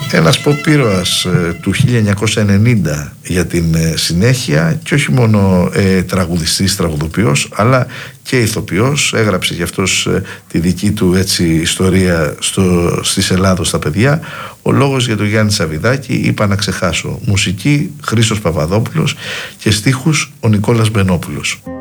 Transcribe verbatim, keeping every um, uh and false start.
Ένας ποπ-ήρωας ε, του χίλια εννιακόσια ενενήντα για την ε, συνέχεια, και όχι μόνο ε, τραγουδιστής, τραγουδοποιός, αλλά και ηθοποιός. Έγραψε γι' αυτός ε, τη δική του έτσι ιστορία στο, στις Ελλάδος στα παιδιά. Ο λόγος για τον Γιάννη Σαββιδάκη, είπα να ξεχάσω. Μουσική Χρήστος Παπαδόπουλος και στίχους ο Νικόλας Μπενόπουλος.